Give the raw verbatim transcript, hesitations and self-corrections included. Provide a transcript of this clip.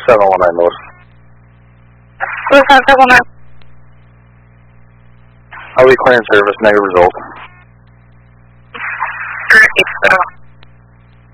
seven one nine North. seven one nine. Highway clearance service, negative result. Great, so.